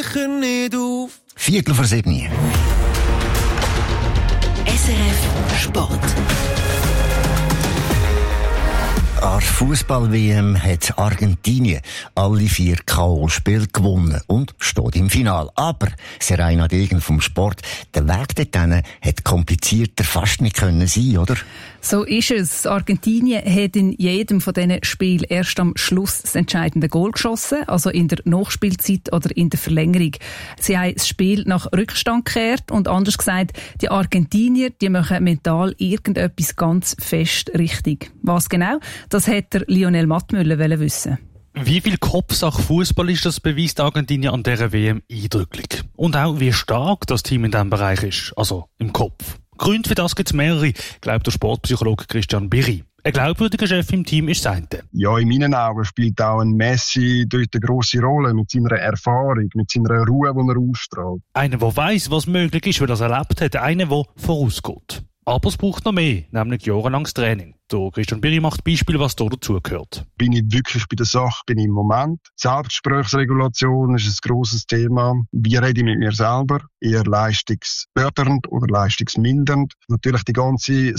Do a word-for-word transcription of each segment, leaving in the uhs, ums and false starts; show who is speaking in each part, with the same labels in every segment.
Speaker 1: sicher nicht auf.
Speaker 2: Viertel vor sieben.
Speaker 3: S R F Sport.
Speaker 2: An der Fußball-W M hat Argentinien alle vier K O-Spiele gewonnen und steht im Finale. Aber Serena Degen vom Sport, der Weg dorthin hat komplizierter fast nicht können sein, oder?
Speaker 4: So ist es. Argentinien hat in jedem von diesen Spielen erst am Schluss das entscheidende Goal geschossen, also in der Nachspielzeit oder in der Verlängerung. Sie haben das Spiel nach Rückstand gekehrt und anders gesagt, die Argentinier, die machen mental irgendetwas ganz fest richtig. Was genau? Das hätte Lionel Mattmüller wissen.
Speaker 5: Wie viel Kopfsache Fußball ist, das beweist Argentinien an dieser W M eindrücklich. Und auch wie stark das Team in diesem Bereich ist, also im Kopf. Gründe für das gibt es mehrere, glaubt der Sportpsychologe Christian Birri. Ein glaubwürdiger Chef im Team ist das eine.
Speaker 6: Ja, in meinen Augen spielt auch ein Messi dort eine grosse Rolle, mit seiner Erfahrung, mit seiner Ruhe, die er ausstrahlt.
Speaker 5: Einer, der weiss, was möglich ist, weil er es erlebt hat. Einer, der vorausgeht. Aber es braucht noch mehr, nämlich jahrelanges Training. Der Christian Birri macht Beispiele, was hier dazugehört.
Speaker 6: Bin ich wirklich bei der Sache, bin ich im Moment. Selbstgesprächsregulation ist ein grosses Thema. Wie rede ich mit mir selber? Eher leistungsfördernd oder leistungsmindernd. Natürlich die ganze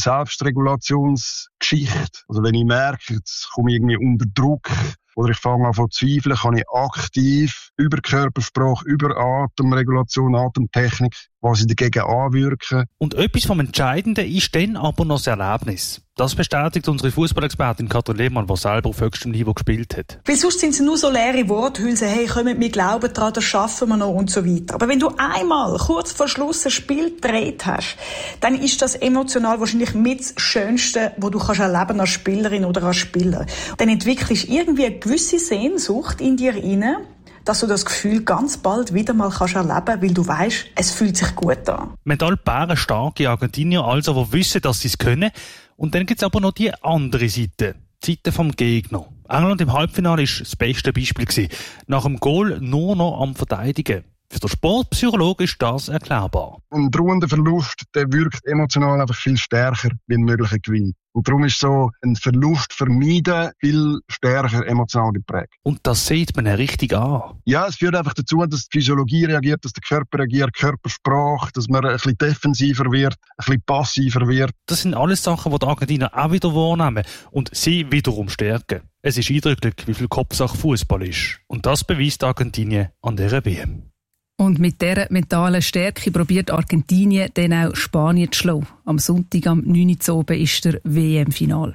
Speaker 6: Selbstregulationsgeschichte. Also wenn ich merke, jetzt komme ich irgendwie unter Druck, oder ich fange an zu zweifeln, kann ich aktiv über Körpersprache, über Atemregulation, Atemtechnik, was ich dagegen anwirken.
Speaker 5: Und etwas vom Entscheidenden ist dann aber noch das Erlebnis. Das bestätigt unsere Fußballexpertin Katrin Lehmann, die selber auf höchstem Niveau gespielt hat.
Speaker 7: Weil sonst sind es nur so leere Worthülsen, hey, kommt mir glauben dran, das schaffen wir noch und so weiter. Aber wenn du einmal kurz vor Schluss ein Spiel gedreht hast, dann ist das emotional wahrscheinlich mit das Schönste, was du kannst erleben als Spielerin oder als Spieler. Dann entwickelst du irgendwie eine gewisse Sehnsucht in dir rein, dass du das Gefühl ganz bald wieder mal kannst erleben, weil du weißt, es fühlt sich gut an.
Speaker 5: Mental bärenstarke Argentinier, also, die wissen, dass sie es können. Und dann gibt es aber noch die andere Seite, die Seite vom Gegner. England im Halbfinale war das beste Beispiel gewesen. Nach dem Goal nur noch am Verteidigen. Für den Sportpsychologe ist das erklärbar.
Speaker 6: Ein drohender Verlust, der wirkt emotional einfach viel stärker wie ein möglicher Gewinn. Und darum ist so ein Verlust vermeiden viel stärker emotional geprägt.
Speaker 5: Und das sieht man ja richtig an.
Speaker 6: Ja, es führt einfach dazu, dass die Physiologie reagiert, dass der Körper reagiert, Körpersprache, dass man ein bisschen defensiver wird, ein bisschen passiver wird.
Speaker 5: Das sind alles Sachen, die die Argentinier auch wieder wahrnehmen und sie wiederum stärken. Es ist eindrücklich, wie viel Kopfsache Fußball ist. Und das beweist Argentinien an dieser W M.
Speaker 4: Und mit dieser mentalen Stärke probiert Argentinien dann auch Spanien zu schlagen. Am Sonntag, am neun Uhr oben, ist der W M-Final.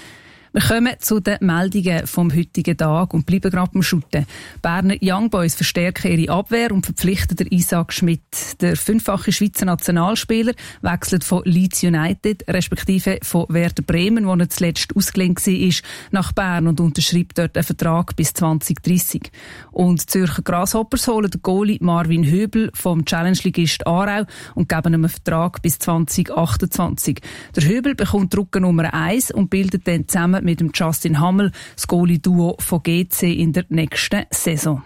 Speaker 4: Wir kommen zu den Meldungen vom heutigen Tag und bleiben gerade beim Shooten. Berner Young Boys verstärken ihre Abwehr und verpflichten den Isaac Schmidt. Der fünffache Schweizer Nationalspieler wechselt von Leeds United, respektive von Werder Bremen, wo er zuletzt ausgeliehen war, nach Bern und unterschreibt dort einen Vertrag bis zwanzig dreissig. Und die Zürcher Grasshoppers holen den Goalie Marvin Höbel vom Challenge-Ligist Aarau und geben ihm einen Vertrag bis zwanzig achtundzwanzig. Der Höbel bekommt Drucke Nummer eins und bildet dann zusammen mit dem Justin Hammel das Goalie-Duo von G C in der nächsten Saison.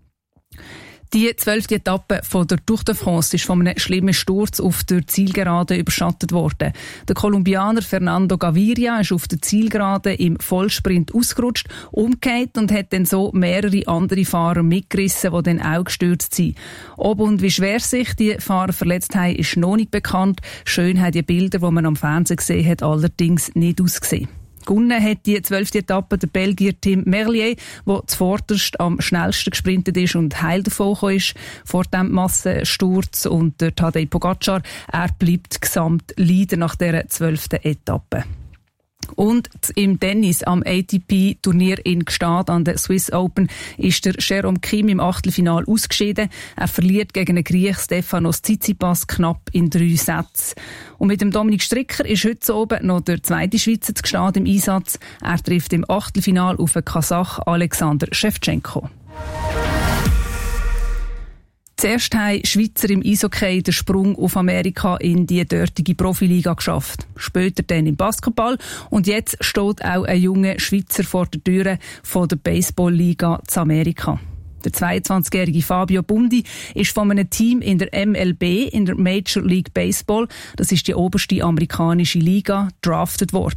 Speaker 4: Die zwölfte Etappe von der Tour de France ist von einem schlimmen Sturz auf der Zielgerade überschattet worden. Der Kolumbianer Fernando Gaviria ist auf der Zielgerade im Vollsprint ausgerutscht, umgekehrt und hat dann so mehrere andere Fahrer mitgerissen, die dann auch gestürzt sind. Ob und wie schwer sich die Fahrer verletzt haben, ist noch nicht bekannt. Schön haben die Bilder, die man am Fernsehen gesehen hat, allerdings nicht ausgesehen. Gewonnen hat die zwölfte Etappe der Belgier Tim Merlier, der zuvorderst am schnellsten gesprintet ist und heil davon gekommen ist vor dem Massensturz. Und der Tadej Pogacar, er bleibt Gesamtleader nach dieser zwölften Etappe. Und im Tennis am A T P-Turnier in Gstaad an der Swiss Open ist der Jerome Kim im Achtelfinal ausgeschieden. Er verliert gegen den Griech Stefanos Tsitsipas knapp in drei Sätzen. Und mit dem Dominik Stricker ist heute oben noch der zweite Schweizer zu Gstaad im Einsatz. Er trifft im Achtelfinal auf den Kasach Alexander Shevchenko. Zuerst haben Schweizer im Eishockey den Sprung auf Amerika in die dortige Profiliga geschafft. Später dann im Basketball. Und jetzt steht auch ein junger Schweizer vor der Tür von der Baseballliga zu Amerika. Der zweiundzwanzigjährige Fabio Bundi ist von einem Team in der M L B, in der Major League Baseball, das ist die oberste amerikanische Liga, draftet worden.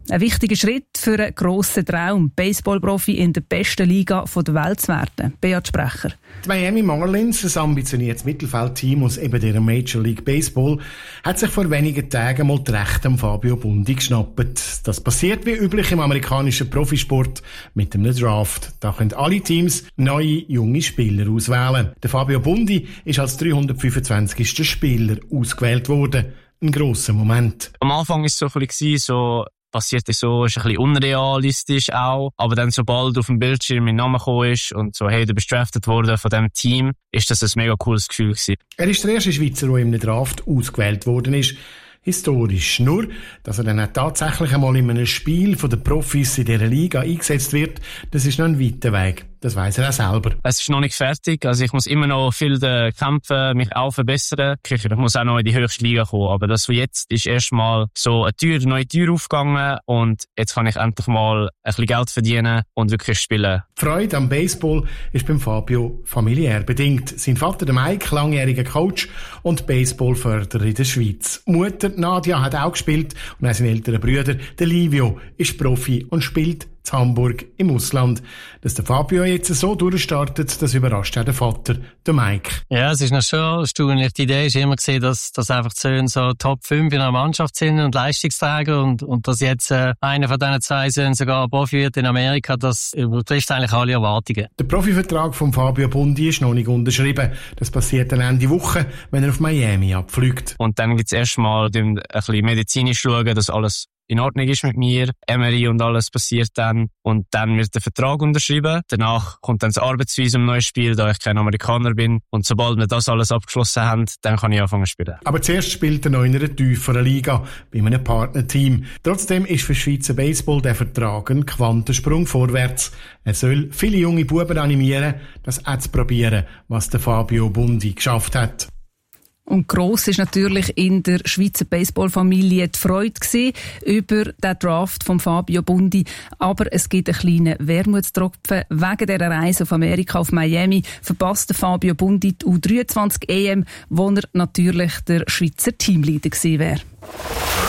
Speaker 4: Ein wichtiger Schritt für einen grossen Traum, Baseballprofi in der besten Liga der Welt zu werden. Beat Sprecher.
Speaker 1: Die Miami Marlins, ein ambitioniertes Mittelfeldteam aus eben der Major League Baseball, hat sich vor wenigen Tagen mal die Rechte am Fabio Bundi geschnappt. Das passiert wie üblich im amerikanischen Profisport mit einem Draft. Da können alle Teams neue, junge Spieler auswählen. Der Fabio Bundi ist als dreihundertfünfundzwanzigster Spieler ausgewählt worden. Ein grosser Moment.
Speaker 8: Am Anfang war es so ein bisschen so, passiert es so, ist ein bisschen unrealistisch auch. Aber dann, sobald auf dem Bildschirm mein Name gekommen ist und so, hey, du bist drafted worden von diesem Team, ist das ein mega cooles Gefühl gewesen.
Speaker 1: Er ist der erste Schweizer, der im Draft ausgewählt worden ist. Historisch. Nur, dass er dann auch tatsächlich einmal in einem Spiel von den Profis in dieser Liga eingesetzt wird, das ist noch ein weiter Weg. Das weiss er auch selber.
Speaker 8: Es ist noch nicht fertig. Also ich muss immer noch viel kämpfen, mich auch verbessern. Ich muss auch noch in die höchste Liga kommen. Aber das von jetzt ist erstmal so eine Tür, eine neue Tür aufgegangen und jetzt kann ich endlich mal ein bisschen Geld verdienen und wirklich spielen.
Speaker 1: Die Freude am Baseball ist beim Fabio familiär bedingt. Sein Vater, der Mike, langjähriger Coach und Baseballförderer in der Schweiz. Mutter Nadia hat auch gespielt und auch sein älterer Bruder, der Livio, ist Profi und spielt in Hamburg im Ausland. Dass der Fabio jetzt so durchstartet, das überrascht auch der Vater, der Mike.
Speaker 9: Ja, es ist noch schon erstaunlich. Die Idee ist immer gesehen, dass, dass einfach die Söhne so Top fünf in einer Mannschaft sind und Leistungsträger und, und dass jetzt äh, einer von diesen zwei Söhnen sogar Profi wird in Amerika, das übertrifft eigentlich alle Erwartungen.
Speaker 1: Der Profivertrag von Fabio Bundi ist noch nicht unterschrieben. Das passiert dann Ende Woche, wenn er auf Miami abfliegt.
Speaker 8: Und dann gibt's erstmal ein bisschen medizinisch schauen, dass alles in Ordnung ist mit mir, M R I und alles passiert dann und dann wird der Vertrag unterschrieben. Danach kommt dann das Arbeitsvisum neues Spiel, da ich kein Amerikaner bin und sobald wir das alles abgeschlossen haben, dann kann ich anfangen zu spielen.
Speaker 1: Aber zuerst spielt er noch in einer tieferen Liga, bei einem Partnerteam. Trotzdem ist für Schweizer Baseball der Vertrag ein Quantensprung vorwärts. Er soll viele junge Buben animieren, das auch zu probieren, was der Fabio Bundi geschafft hat.
Speaker 4: Und gross ist natürlich in der Schweizer Baseballfamilie die Freude gewesen über den Draft von Fabio Bundi. Aber es gibt einen kleinen Wermutstropfen. Wegen dieser Reise auf Amerika, auf Miami, verpasste Fabio Bundi die U dreiundzwanzig E M, wo er natürlich der Schweizer Teamleader gewesen wäre.